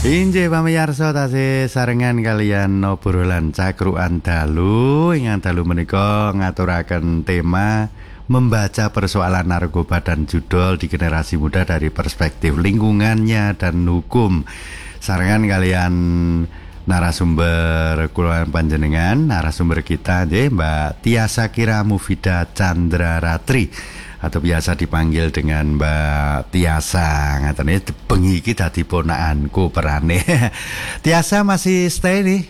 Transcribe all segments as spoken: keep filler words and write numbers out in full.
Inggih pamirsa tasih sarengan kalian obrolan cakrukan dalu ingkang dalu menika ngaturaken tema membaca persoalan narkoba dan judul di generasi muda dari perspektif lingkungannya dan hukum. Sarengan kalian narasumber kula panjenengan, narasumber kita nggih Mbak Tiasa Kira Mufida Chandra Ratri atau biasa dipanggil dengan Mbak Tiasa. Ngatane bengi iki dadi ponakanku perane. Tiasa masih stay nih?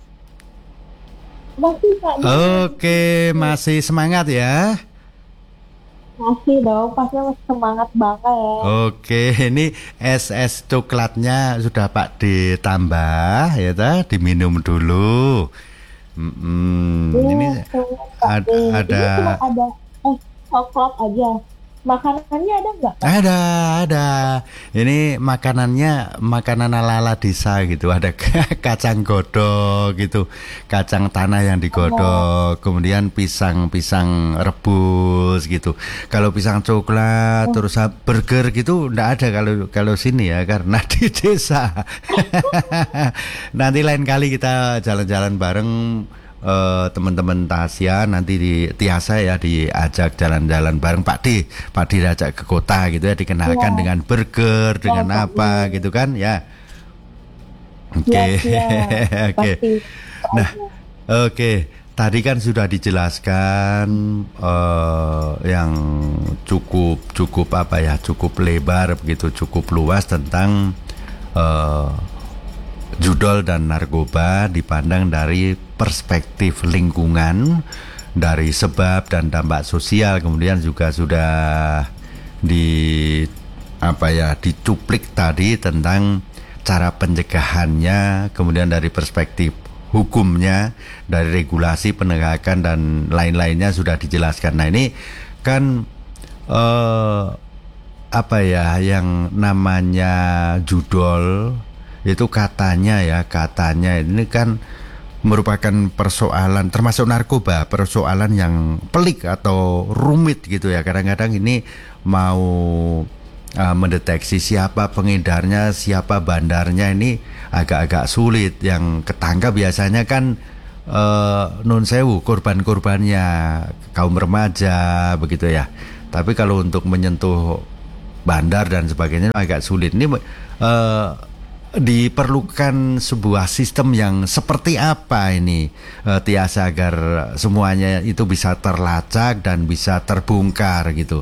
Masih Pak. Oke, masih semangat ya? Masih dong, pasnya masih semangat banget ya. Oke, ini es es coklatnya sudah Pak ditambah ya ta, diminum dulu. Mm-mm. Ya, Ini ad, ada ini cuma ada es coklat aja. Makanannya ada nggak Pak? Ada, ada. Ini makanannya makanan ala-ala desa gitu. Ada kacang godok gitu, kacang tanah yang digodok, kemudian pisang-pisang rebus gitu. Kalau pisang coklat, oh. terus burger gitu, enggak ada kalau kalau sini ya, karena di desa. Nanti lain kali kita jalan-jalan bareng. Uh, teman-teman Tasya nanti di Tiasa ya diajak jalan-jalan bareng Pak D, Pak D diajak ke kota gitu ya, dikenalkan ya. Dengan burger, dengan ya, apa ya. Gitu kan ya. Oke, okay. ya, ya. Oke. Okay. Nah, oke. Okay. Tadi kan sudah dijelaskan uh, yang cukup cukup apa ya, cukup lebar begitu, cukup luas tentang uh, judul dan narkoba dipandang dari perspektif lingkungan, dari sebab dan dampak sosial, kemudian juga sudah di apa ya dicuplik tadi tentang cara pencegahannya, kemudian dari perspektif hukumnya, dari regulasi penegakan dan lain-lainnya sudah dijelaskan. Nah ini kan eh, apa ya yang namanya judul itu katanya ya katanya ini kan merupakan persoalan termasuk narkoba, persoalan yang pelik atau rumit gitu ya. Kadang-kadang ini mau uh, mendeteksi siapa pengedarnya, siapa bandarnya ini agak-agak sulit. Yang ketangkap biasanya kan uh, nun sewu korban-korbannya kaum remaja begitu ya. Tapi kalau untuk menyentuh bandar dan sebagainya agak sulit. Ini uh, diperlukan sebuah sistem yang seperti apa ini uh, Tiasa agar semuanya itu bisa terlacak dan bisa terbongkar gitu.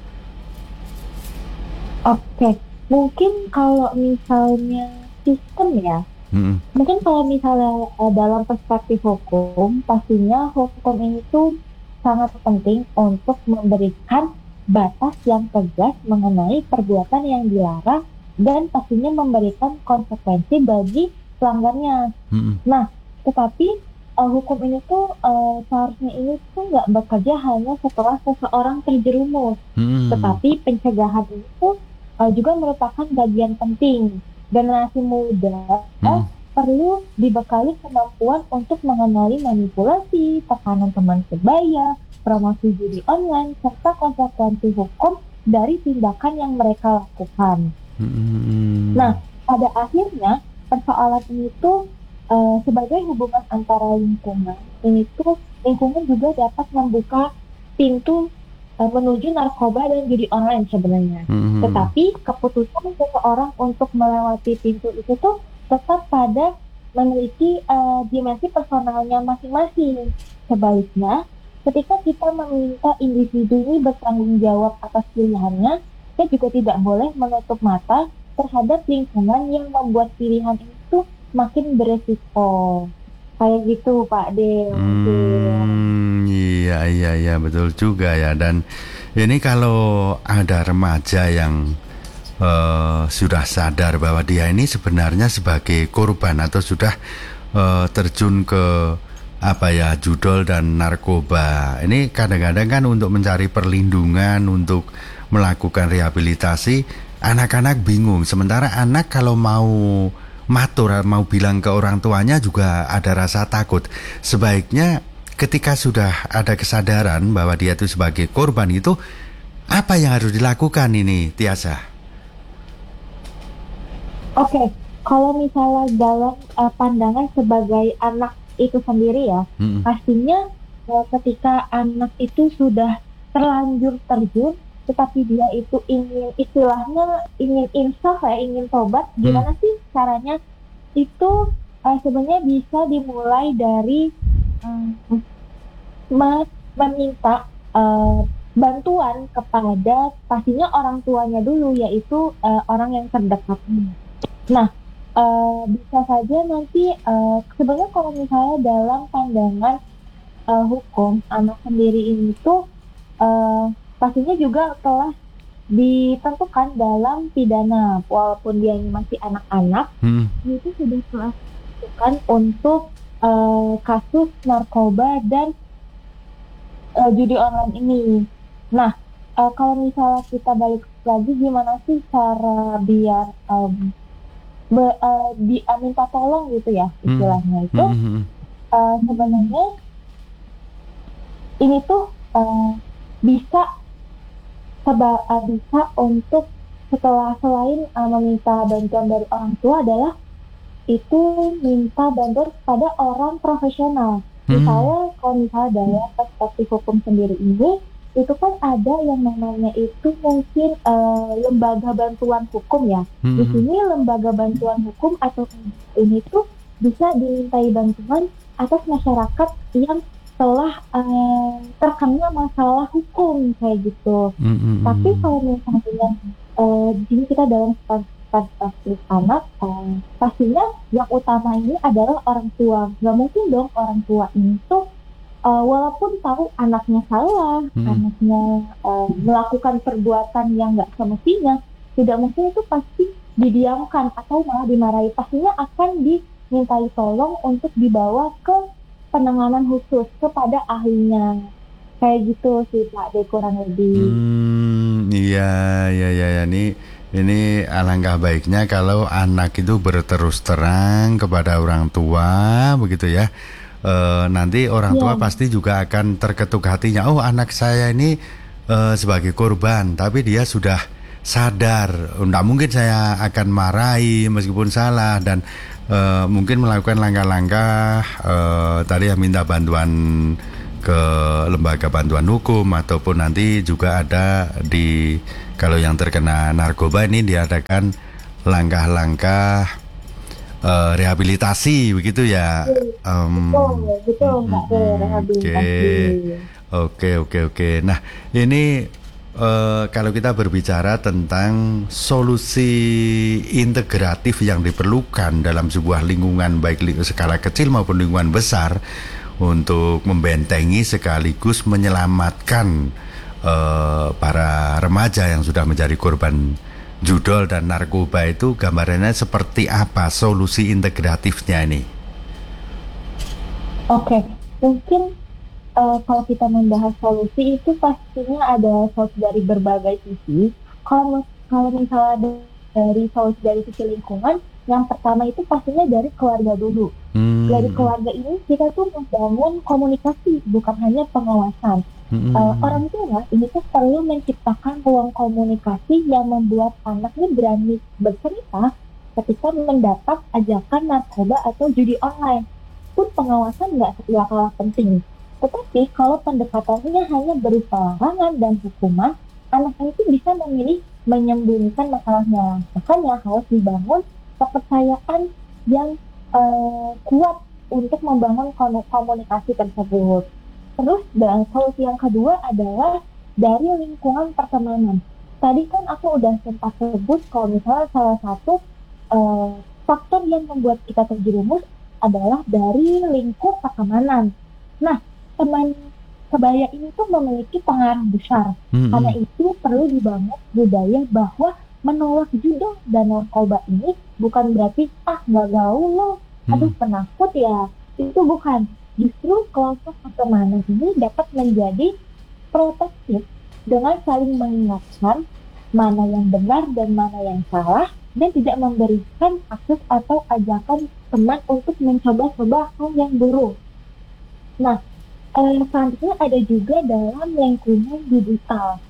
Oke, mungkin kalau misalnya sistem ya, hmm. mungkin kalau misalnya uh, dalam perspektif hukum, pastinya hukum ini tuh sangat penting untuk memberikan batas yang tegas mengenai perbuatan yang dilarang dan pastinya memberikan konsekuensi bagi pelanggarnya. Hmm. Nah, tetapi uh, hukum ini tuh uh, seharusnya ini tuh nggak bekerja hanya setelah seseorang terjerumus, hmm. tetapi pencegahan itu tuh, uh, juga merupakan bagian penting. Generasi muda hmm. uh, perlu dibekali kemampuan untuk mengenali manipulasi, tekanan teman sebaya, promosi judi online, serta konsekuensi hukum dari tindakan yang mereka lakukan. Hmm. Nah, pada akhirnya persoalan ini tuh uh, sebagai hubungan antara lingkungan, ini tuh lingkungan juga dapat membuka pintu uh, menuju narkoba dan judi online sebenarnya. Hmm. Tetapi keputusan seseorang untuk melewati pintu itu tuh tetap pada memiliki uh, dimensi personalnya masing-masing. Sebaliknya, ketika kita meminta individu ini bertanggung jawab atas pilihannya, kita juga tidak boleh menutup mata terhadap lingkungan yang membuat pilihan itu makin beresiko. Kayak gitu Pak De. Hmm, iya iya iya betul juga ya. Dan ini kalau ada remaja yang uh, sudah sadar bahwa dia ini sebenarnya sebagai korban atau sudah uh, terjun ke apa ya judul dan narkoba. Ini kadang-kadang kan untuk mencari perlindungan, untuk melakukan rehabilitasi, anak-anak bingung. Sementara anak kalau mau matur, mau bilang ke orang tuanya juga ada rasa takut. Sebaiknya ketika sudah ada kesadaran bahwa dia itu sebagai korban itu, apa yang harus dilakukan ini, Tiasa? Oke, Kalau misalnya dalam uh, pandangan sebagai anak itu sendiri ya, hmm. pastinya uh, ketika anak itu sudah terlanjur terjun, tetapi dia itu ingin istilahnya ingin insaf ya, ingin tobat, gimana hmm. sih caranya? Itu uh, sebenarnya bisa dimulai dari um, meminta uh, bantuan kepada pastinya orang tuanya dulu, yaitu uh, orang yang terdekat. Nah, uh, bisa saja nanti uh, sebenarnya kalau misalnya dalam pandangan uh, hukum anak sendiri ini tuh uh, pastinya juga telah ditentukan dalam pidana, walaupun dia ini masih anak-anak, hmm. itu sudah telah ditentukan untuk uh, kasus narkoba dan uh, judi online ini. Nah, uh, kalau misalnya kita balik lagi, gimana sih cara biar um, be, uh, di, uh, minta tolong gitu ya istilahnya hmm. itu hmm. Uh, sebenarnya ini tuh uh, bisa seba, uh, bisa untuk setelah selain uh, meminta bantuan dari orang tua adalah itu minta bantuan kepada orang profesional. Hmm. Misalnya kalau misalnya dari perspektif hukum sendiri ini, itu kan ada yang namanya itu mungkin uh, lembaga bantuan hukum ya. Hmm. Di sini lembaga bantuan hukum atau ini tuh bisa dimintai bantuan atas masyarakat yang telah uh, terkena masalah hukum kayak gitu. Hmm. Tapi kalau misalnya uh, di sini kita dalam perspektif anak, uh, pastinya yang utama ini adalah orang tua. Gak mungkin dong orang tua ini tuh Uh, walaupun tahu anaknya salah, hmm. anaknya uh, melakukan perbuatan yang nggak semestinya, tidak mungkin itu pasti didiamkan atau malah dimarahi. Pastinya akan dimintai tolong untuk dibawa ke penanganan khusus kepada ahlinya. Kayak gitu sih Pak, deh kurang lebih. Hmm, iya, iya, iya, ya. Ini, ini alangkah baiknya kalau anak itu berterus terang kepada orang tua, begitu ya. Uh, nanti orang tua yeah. pasti juga akan terketuk hatinya. Oh, anak saya ini uh, sebagai korban, tapi dia sudah sadar. Tidak mungkin saya akan marahi meskipun salah, dan uh, mungkin melakukan langkah-langkah uh, tadi ya, minta bantuan ke lembaga bantuan hukum, ataupun nanti juga ada di kalau yang terkena narkoba ini diadakan langkah-langkah Uh, rehabilitasi begitu ya. Um, betul, betul, Mbak. Mm, rehabilitasi. Oke, oke, oke. Nah, ini uh, kalau kita berbicara tentang solusi integratif yang diperlukan dalam sebuah lingkungan, baik skala kecil maupun lingkungan besar, untuk membentengi sekaligus menyelamatkan uh, para remaja yang sudah menjadi korban judol dan narkoba, itu gambarannya seperti apa solusi integratifnya ini? Oke, mungkin uh, kalau kita membahas solusi itu pastinya ada solusi dari berbagai sisi. Kalau kalau misalnya dari solusi dari sisi lingkungan, yang pertama itu pastinya dari keluarga dulu. Hmm. Dari keluarga ini kita tuh membangun komunikasi, bukan hanya pengawasan. Hmm. Uh, orang tua ini tuh perlu menciptakan ruang komunikasi yang membuat anaknya berani bercerita ketika mendapat ajakan narkoba atau judi online. Pun pengawasan nggak kalah penting. Tetapi kalau pendekatannya hanya berupa larangan dan hukuman, anak itu bisa memilih menyembunyikan masalahnya. Makanya harus dibangun kepercayaan yang uh, kuat untuk membangun komunikasi tersebut. Terus dan solusi yang kedua adalah dari lingkungan pertemanan. Tadi kan aku udah sempat sebut kalau misalnya salah satu uh, faktor yang membuat kita terjerumus adalah dari lingkup pertemanan. Nah, teman sebaya ini tuh memiliki pengaruh besar. Mm-hmm. Karena itu perlu dibangun budaya bahwa menolak judi dan narkoba ini bukan berarti ah nggak gaul loh, aduh penakut ya. Itu bukan. Justru kelompok pertemanan ini dapat menjadi protektif dengan saling mengingatkan mana yang benar dan mana yang salah, dan tidak memberikan akses atau ajakan teman untuk mencoba-coba hal yang buruk. Nah, eh, selanjutnya ada juga dalam lingkungan digital.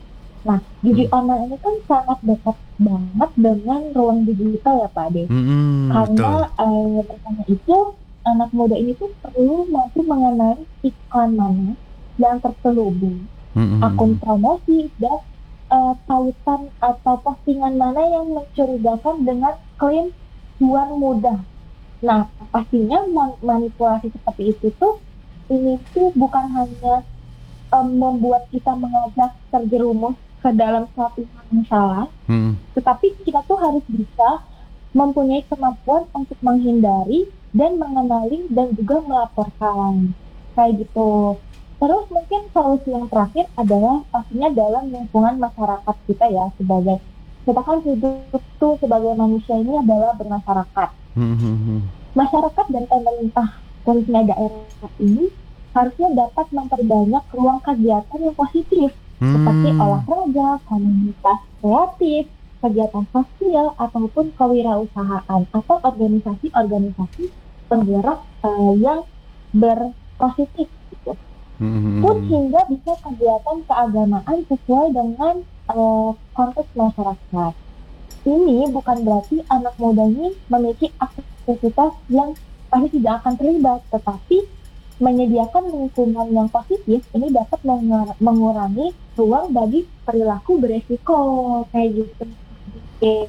Nah, judi hmm. online ini kan sangat dekat banget dengan ruang digital ya Pak Ade. Hmm, Karena uh, pertama itu anak muda ini tuh perlu mampu mengenali iklan mana yang terselubung, hmm. akun promosi dan uh, tautan atau postingan mana yang mencurigakan dengan klaim cuan mudah. Nah, pastinya manipulasi seperti itu tuh ini tuh bukan hanya um, membuat kita mengajak terjerumus ke dalam suatu hal yang salah, hmm. tetapi kita tuh harus bisa mempunyai kemampuan untuk menghindari dan mengenali dan juga melaporkan kayak gitu. Terus mungkin solusi yang terakhir adalah pastinya dalam lingkungan masyarakat kita ya, sebagai kita kan hidup tuh sebagai manusia ini adalah bermasyarakat. Hmm. Masyarakat dan pemerintah khususnya daerah ini harusnya dapat memperbanyak ruang kegiatan yang positif. Hmm. Seperti olahraga, komunitas kreatif, kegiatan sosial, ataupun kewirausahaan atau organisasi-organisasi penggerak uh, yang berpositif gitu. Hmm. Pun hingga bisa kegiatan keagamaan sesuai dengan uh, konteks masyarakat. Ini bukan berarti anak muda ini memiliki aktivitas yang pasti tidak akan terlibat, tetapi menyediakan lingkungan yang positif ini dapat mengurangi ruang bagi perilaku beresiko kayak gitu. Oke.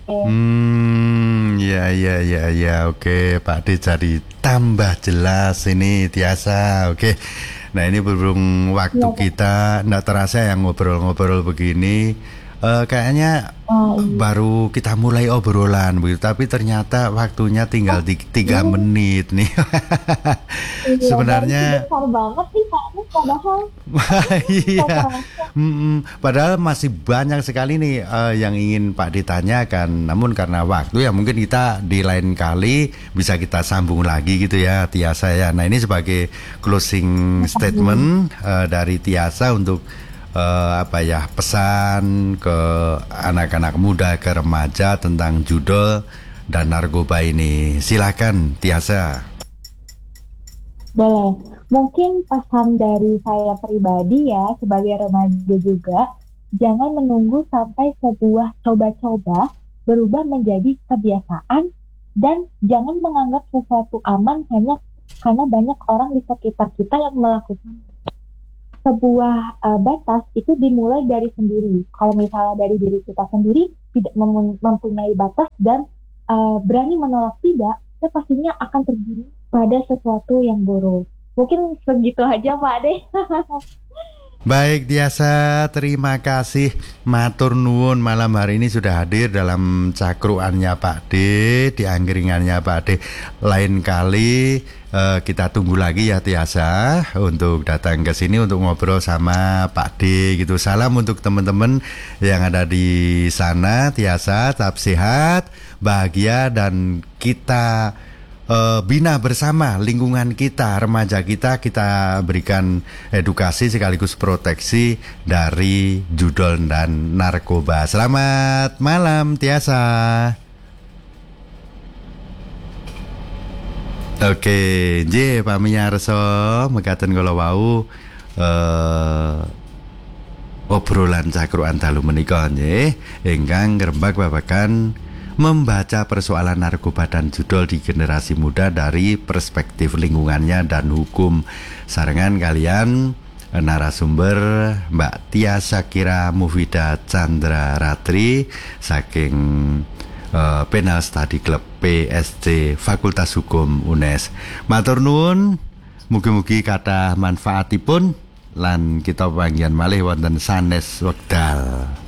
Hmm, ya ya ya ya, oke Pak D jadi tambah jelas ini Tiasa. Oke. Nah ini berhubung waktu ya, kita nggak terasa yang ngobrol-ngobrol begini. Uh, kayaknya oh, iya. baru kita mulai obrolan begitu, tapi ternyata waktunya tinggal tiga menit nih. Iya, sebenarnya besar banget sih Pak, padahal. Iya. Mm-mm. Padahal masih banyak sekali nih uh, yang ingin Pak ditanyakan, namun karena waktu ya mungkin kita di lain kali bisa kita sambung lagi gitu ya Tiasa ya. Nah ini sebagai closing statement uh, dari Tiasa untuk Uh, apa ya pesan ke anak-anak muda, ke remaja tentang judul dan narkoba ini. Silakan Tiasa. Boleh. Mungkin pesan dari saya pribadi ya sebagai remaja juga, jangan menunggu sampai sebuah coba-coba berubah menjadi kebiasaan dan jangan menganggap sesuatu aman hanya karena banyak orang di sekitar kita yang melakukan. Sebuah uh, batas itu dimulai dari sendiri. Kalau misalnya dari diri kita sendiri tidak mem- mempunyai batas dan uh, berani menolak tidak, kita pastinya akan terjadi pada sesuatu yang buruk. Mungkin segitu aja Pak Ade. Baik Tiasa, terima kasih matur nuwun malam hari ini sudah hadir dalam cakruannya Pak D, di angkringannya Pak D. Lain kali uh, kita tunggu lagi ya Tiasa untuk datang ke sini untuk ngobrol sama Pak D gitu. Salam untuk teman-teman yang ada di sana. Tiasa tetap sehat, bahagia, dan kita Uh, bina bersama lingkungan kita, remaja kita, kita berikan edukasi sekaligus proteksi dari judol dan narkoba. Selamat malam Tiasa. Oke, J pamirsa mekaten kula wau uh, obrolan cakruan dalu menika nggih ingkang ngrembak babagan membaca persoalan narkoba dan judol di generasi muda dari perspektif lingkungannya dan hukum. Sarengan kalian narasumber Mbak Tiasa Kira Mufida Chandra Ratri saking uh, Penal Study Club P S C Fakultas Hukum U N E S. Matur nuwun, mugi-mugi kathah manfaatipun lan kita panggihan malih wonten sanes wekdal.